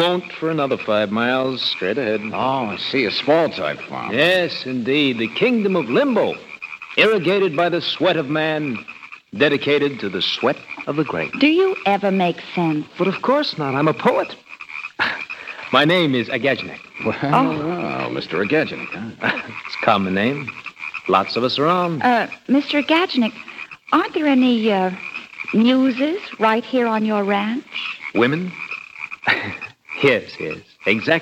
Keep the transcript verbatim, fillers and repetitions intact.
won't for another five miles straight ahead. Oh, I see. A small-type farm. Yes, indeed. The kingdom of Limbo. Irrigated by the sweat of man. Dedicated to the sweat of the grape. Do you ever make sense? But of course not. I'm a poet. My name is Agajnik. Well, Oh. oh, Mister Agajnik, huh? It's a common name. Lots of us around. Uh, Mister Gajnik, aren't there any, uh, muses right here on your ranch? Women? Yes, yes. Exactly.